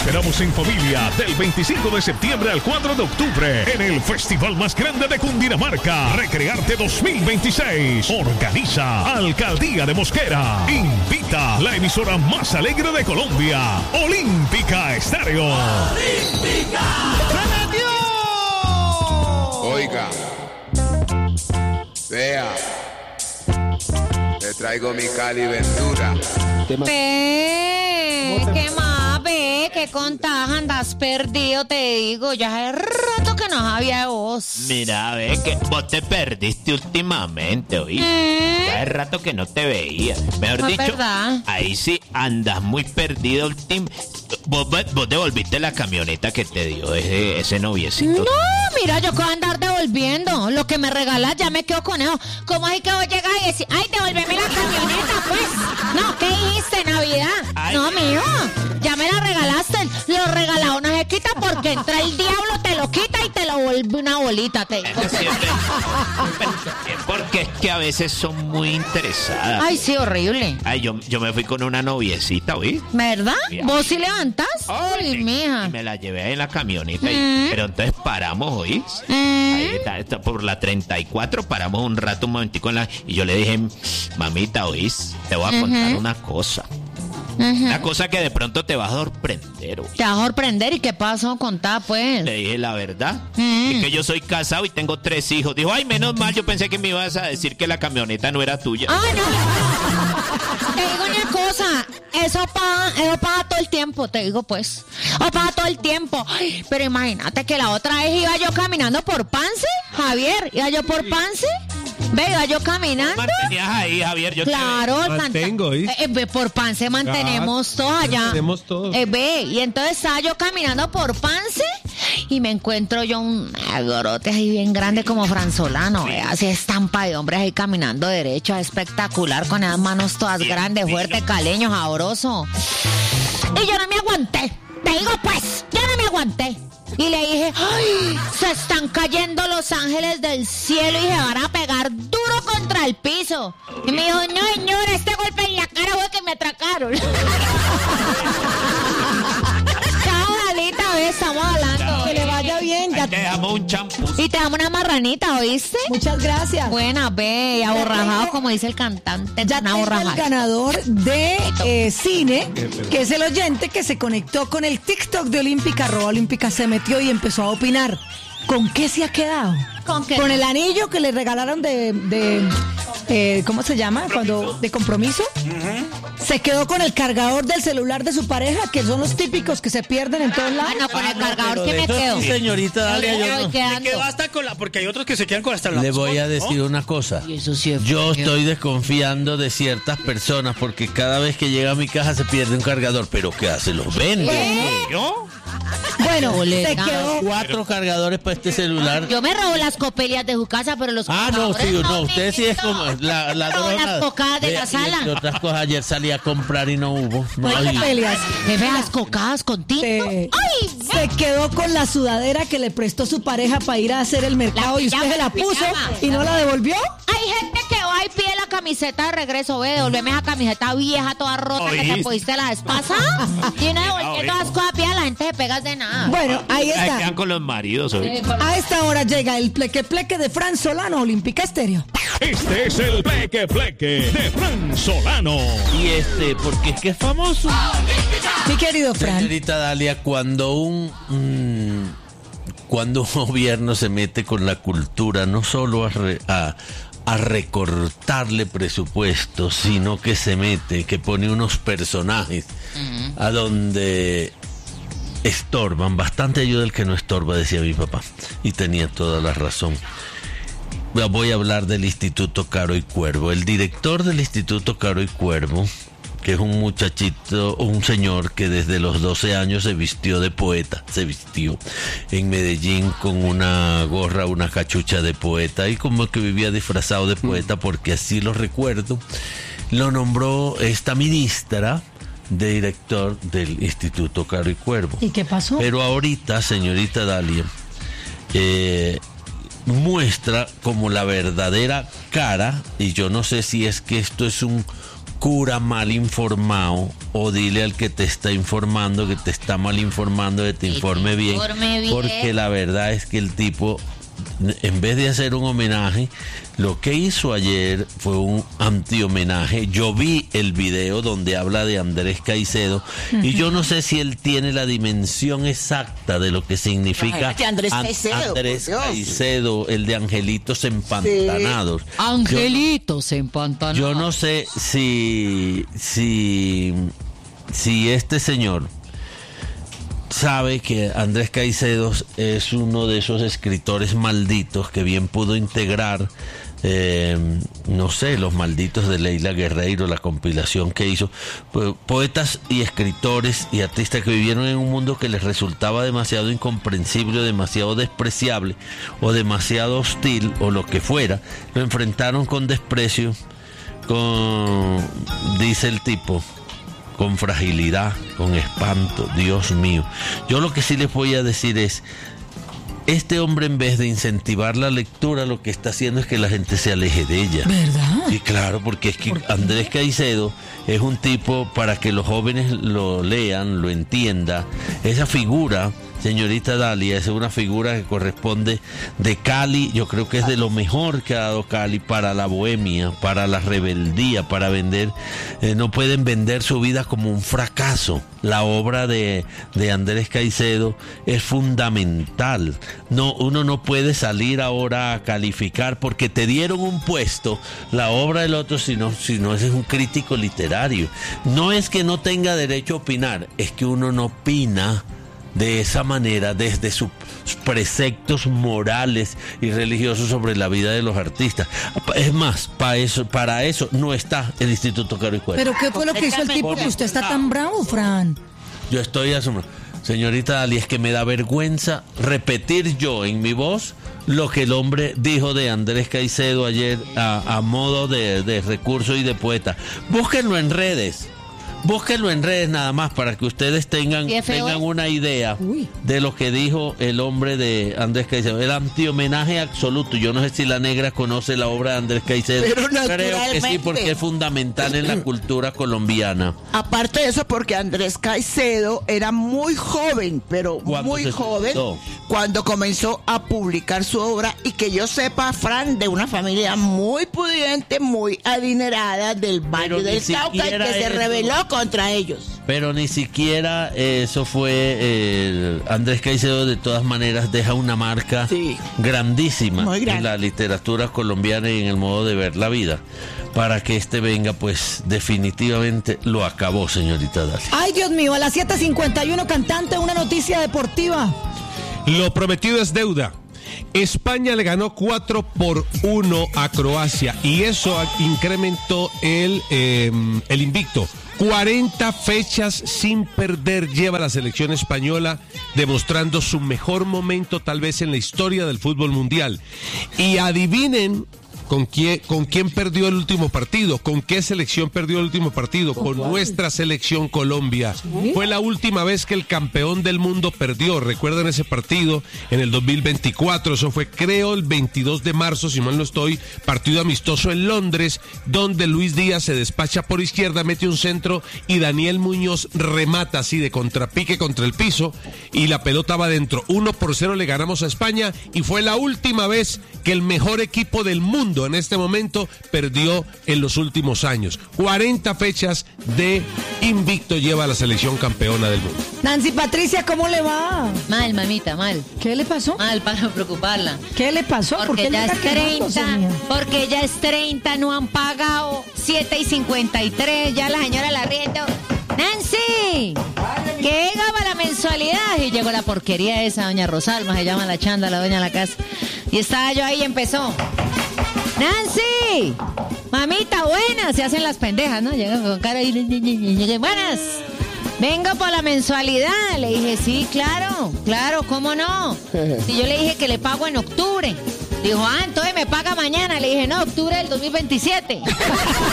esperamos en familia del 25 de septiembre al 4 de octubre en el festival más grande de Cundinamarca, Recrearte 2026. Organiza Alcaldía de Mosquera. Invita la emisora más alegre de Colombia, Olímpica Estéreo. ¡Olímpica! ¡Se metió! Oiga, vea, le traigo mi Cali Ventura. ¿Qué más, ve? ¿Qué contás? Andas perdido, te digo. Ya hace rato que no sabía de vos. Mira, ve que vos te perdiste últimamente, ¿oí? Ya hace rato que no te veía. Mejor dicho, ¿verdad? ahí sí andas muy perdido Vos devolviste la camioneta que te dio ese noviecito. No, mira, yo que voy a andar devolviendo. Lo que me regalas ya me quedo con eso. ¿Cómo es que vos llegas y decís, ay, devuélveme la camioneta, pues? No, ¿qué dijiste, Navidad? Ay, no, mijo, ya me la regalaste. Lo regalado no se quita porque entra el diablo, te lo quita y te lo vuelve una bolita, te digo. Porque es que a veces son muy interesadas. Ay, sí, horrible. Ay, yo me fui con una noviecita, ¿oí? ¿Verdad? Mira. ¿Vos sí levantás? Ay, mija. Y me la llevé ahí en la camioneta. Pero entonces paramos, ¿oí? Ahí está, por la 34 paramos un rato, un momentico y yo le dije, mamita, ¿oís? Te voy a contar una cosa. Una cosa que de pronto te va a sorprender, ¿oí? Te va a sorprender. ¿Y qué pasó? Contá, pues. Le dije la verdad. Es que yo soy casado y tengo 3 hijos. Dijo, ay, menos mal, yo pensé que me ibas a decir que la camioneta no era tuya. ¡Ay, no! Te digo una cosa, eso paga todo el tiempo, te digo pues. O paga todo el tiempo. Ay, pero imagínate que la otra vez iba yo caminando por Pance, Javier. Iba yo por Pance. Ve, iba yo caminando. Mantenías ahí, Javier. Yo claro, mantengo, por Pance mantenemos todo allá. Mantenemos todo. Ve, y entonces estaba yo caminando por Pance y me encuentro yo un agrote ahí bien grande como Franzolano, así estampa de hombres ahí caminando derecho, espectacular, con esas manos todas grandes, fuerte, caleño, sabroso. Y yo no me aguanté, te digo pues, yo no me aguanté. Y le dije, ay, se están cayendo los ángeles del cielo y se van a pegar duro contra el piso. Y me dijo, no, señor, este golpe en la cara fue que me atracaron. Chao, Dalita, estamos hablando. Que le vaya bien. Ya te damos un champú. Y te damos una marranita, ¿oíste? Muchas gracias. Buena, ve, aborrajado, como dice el cantante. Ya tengo el ganador de cine, que es el oyente que se conectó con el TikTok de Olímpica, @Olímpica, se metió y empezó a opinar. ¿Con qué se ha quedado? ¿Con qué? Con el anillo que le regalaron de ¿cómo se llama? Cuando de compromiso. Se quedó con el cargador del celular de su pareja, que son los típicos que se pierden en todos lados. Bueno, con el cargador que me quedo. Señorita Dalia, yo no. Quedando. Que basta con porque hay otros que se quedan con hasta la Le voy a decir una cosa. Y eso sí es Yo feo. estoy desconfiando de ciertas personas porque cada vez que llega a mi casa se pierde un cargador. ¿Pero qué hace? ¿Los vende? ¿Yo? Bueno, se Boleta. quedó. 4 cargadores para este celular. Yo me robo las copelias de su casa, pero los Ah, no, sí, cargadores no, usted sí es como la robo droga. las cocadas de la sala. Entre otras cosas, ayer salí a comprar y no hubo. No, Oye, y- peleas. Jefe, las cocadas con tinto. ¡Ay! Se quedó con la sudadera que le prestó su pareja para ir a hacer el mercado y usted pijama, se la puso pijama. y no la devolvió. Hay gente que va y pide la camiseta de regreso, ve, devolveme esa camiseta vieja, toda rota que te Oíste. pusiste la vez pasada. Y una devolviendo las cosas, pide, la gente se pega de nada. Bueno, ahí Ahí está. quedan con los maridos, ¿oí? A esta hora llega el pleque de Fran Solano, Olímpica Estéreo. Este es el Pleque Pleque de Fran Solano. Y porque es que es famoso. Mi querido Fran. Señorita Dalia, cuando un gobierno se mete con la cultura, no solo a recortarle presupuestos, sino que se mete, que pone unos personajes a donde estorban, bastante ayuda el que no estorba, decía mi papá, y tenía toda la razón. Voy a hablar del Instituto Caro y Cuervo. El director del Instituto Caro y Cuervo, que es un muchachito, un señor que desde los 12 años se vistió de poeta, se vistió en Medellín con una gorra, una cachucha de poeta, y como que vivía disfrazado de poeta, porque así lo recuerdo, lo nombró esta ministra de director del Instituto Caro y Cuervo. ¿Y qué pasó? Pero ahorita, señorita Dalia, muestra como la verdadera cara, y yo no sé si es que esto es un cura mal informado, o dile al que te está informando que te está mal informando, que te informe bien, porque la verdad es que el tipo, en vez de hacer un homenaje, lo que hizo ayer fue un anti-homenaje. Yo vi el video donde habla de Andrés Caicedo, y yo no sé si él tiene la dimensión exacta de lo que significa Andrés Caicedo, el de Angelitos Empantanados. Sí. Angelitos Empantanados. Yo no sé si este señor sabe que Andrés Caicedo es uno de esos escritores malditos que bien pudo integrar, no sé, Los Malditos de Leila Guerreiro, la compilación que hizo, poetas y escritores y artistas que vivieron en un mundo que les resultaba demasiado incomprensible, o demasiado despreciable, o demasiado hostil, o lo que fuera. Lo enfrentaron con desprecio, dice el tipo, con fragilidad, con espanto. Dios mío. Yo lo que sí les voy a decir es, este hombre, en vez de incentivar la lectura, lo que está haciendo es que la gente se aleje de ella. ¿Verdad? Sí, claro, porque es que Andrés Caicedo es un tipo, para que los jóvenes lo lean, lo entiendan. Esa figura, señorita Dalia, es una figura que corresponde de Cali. Yo creo que es de lo mejor que ha dado Cali para la bohemia, para la rebeldía, para vender. No pueden vender su vida como un fracaso. La obra de Andrés Caicedo es fundamental. No, uno no puede salir ahora a calificar porque te dieron un puesto la obra del otro, sino ese es un crítico literario. No es que no tenga derecho a opinar, es que uno no opina de esa manera desde sus preceptos morales y religiosos sobre la vida de los artistas. Es más, para eso no está el Instituto Caro y Cuervo. ¿Pero qué fue lo que hizo el tipo que usted está tan bravo, Fran? Yo estoy asombrado. Señorita Dali, es que me da vergüenza repetir yo en mi voz lo que el hombre dijo de Andrés Caicedo ayer a modo de recurso y de poeta. Búsquenlo en redes nada más para que ustedes tengan una idea de lo que dijo el hombre de Andrés Caicedo. El anti-homenaje absoluto. Yo no sé si la negra conoce la obra de Andrés Caicedo. Pero creo que sí, porque es fundamental en la cultura colombiana. Aparte de eso, porque Andrés Caicedo era muy joven, pero muy joven, cuando comenzó a publicar su obra, y que yo sepa, Fran, de una familia muy pudiente, muy adinerada del Valle del Cauca, y que se rebeló contra ellos. Pero ni siquiera eso fue. Andrés Caicedo, de todas maneras, deja una marca grandísima en la literatura colombiana y en el modo de ver la vida. Para que venga, pues definitivamente lo acabó, señorita Dalia. Ay, Dios mío, a las 7:51, cantante, una noticia deportiva. Lo prometido es deuda. España le ganó 4-1 a Croacia, y eso incrementó el invicto. 40 fechas sin perder lleva la selección española, demostrando su mejor momento tal vez en la historia del fútbol mundial. Y adivinen ¿con quién perdió el último partido? ¿Con qué selección perdió el último partido? Con nuestra selección Colombia. Fue la última vez que el campeón del mundo perdió. ¿Recuerdan ese partido? En el 2024, eso fue, creo, el 22 de marzo, si mal no estoy, partido amistoso en Londres, donde Luis Díaz se despacha por izquierda, mete un centro y Daniel Muñoz remata así de contrapique contra el piso y la pelota va adentro. 1-0 le ganamos a España, y fue la última vez que el mejor equipo del mundo en este momento perdió en los últimos años. 40 fechas de invicto lleva la selección campeona del mundo. Nancy Patricia, ¿cómo le va? Mal, mamita, mal. ¿Qué le pasó? Mal, para preocuparla. ¿Qué le pasó? Porque ya es 30, porque ya es 30, no han pagado 7:53, ya la señora la riendo. ¡Nancy! ¡Que llegaba la mensualidad! Y llegó la porquería esa, doña Rosalma, se llama la chanda, la doña de la casa. Y estaba yo ahí y empezó. ¡Nancy! Mamita, buenas. Se hacen las pendejas, ¿no? Llegan con cara y buenas. Vengo por la mensualidad. Le dije, sí, claro, ¿cómo no? Si yo le dije que le pago en octubre. Dijo, entonces me paga mañana. Le dije, no, octubre del 2027.